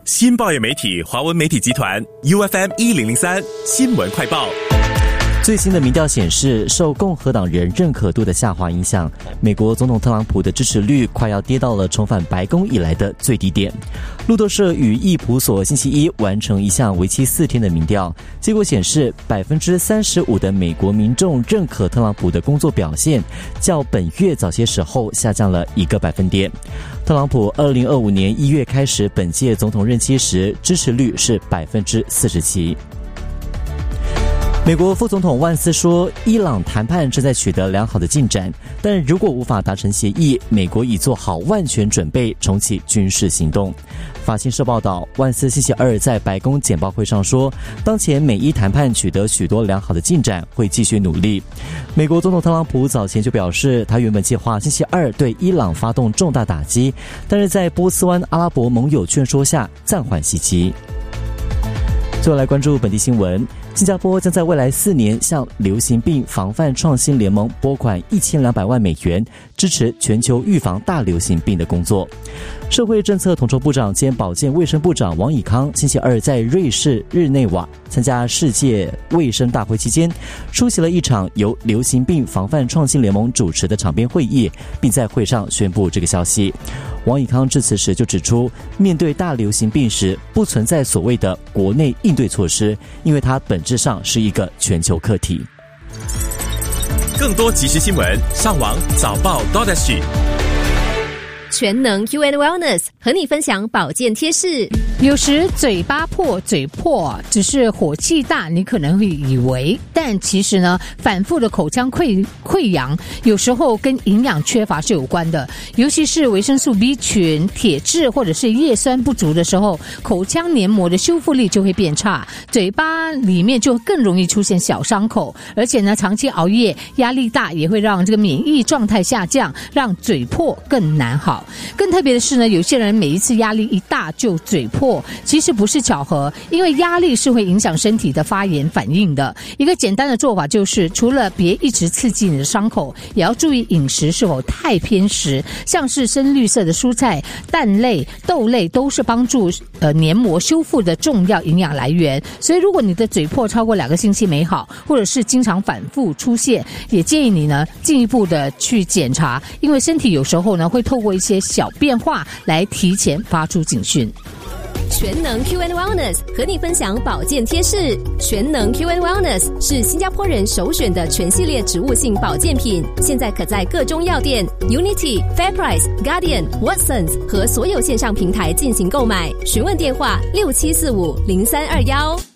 新报业媒体华文媒体集团 UFM 1003新闻快报。 最新的民调显示，受共和党人认可度的下滑影响，美国总统特朗普的支持率快要跌到了重返白宫以来的最低点。路透社与易普所星期一完成一项为期4天的民调，结果显示 35% 的美国民众认可特朗普的工作表现，较本月早些时候下降了1个百分点。特朗普2025年1月开始本届总统任期时，支持率是 47%。美国副总统万斯说，伊朗谈判正在取得良好的进展，但如果无法达成协议，美国已做好万全准备重启军事行动。法新社报道，万斯星期二在白宫简报会上说，当前美伊谈判取得许多良好的进展，会继续努力。美国总统特朗普早前就表示，他原本计划星期二对伊朗发动重大打击，但是在波斯湾阿拉伯盟友劝说下暂缓袭击。最后来关注本地新闻。新加坡将在未来4年向流行病防范创新联盟拨款1200万美元，支持全球预防大流行病的工作。社会政策统筹部长兼保健卫生部长王以康星期二在瑞士日内瓦参加世界卫生大会期间，出席了一场由流行病防范创新联盟主持的场边会议，并在会上宣布这个消息。王以康致辞时就指出，面对大流行病时不存在所谓的国内应对措施，因为它本质上是一个全球课题。 更多即时新闻，上网早报 .SG。 全能 UN Wellness 和你分享保健贴士。 有时嘴巴破嘴破只是火气大，你可能会以为，但其实呢，反复的口腔溃疡有时候跟营养缺乏是有关的，尤其是维生素 B 群、铁质或者是叶酸不足的时候，口腔黏膜的修复力就会变差，嘴巴里面就更容易出现小伤口，而且呢，长期熬夜、压力大也会让这个免疫状态下降，让嘴破更难好。更特别的是呢，有些人每一次压力一大就嘴破，其实不是巧合，因为压力是会影响身体的发炎反应的。一个简单的做法就是，除了别一直刺激你的伤口，也要注意饮食是否太偏食，像是深绿色的蔬菜、蛋类、豆类都是帮助黏膜修复的重要营养来源。所以如果你的嘴破超过2个星期没好，或者是经常反复出现，也建议你呢进一步的去检查，因为身体有时候呢会透过一些小变化来提前发出警讯。 全能 QN Wellness 和你分享保健贴士。全能 QN Wellness 是新加坡人首选的全系列植物性保健品，现在可在各中药店、Unity、Fairprice、Guardian、Watsons 和所有线上平台进行购买。询问电话67450321。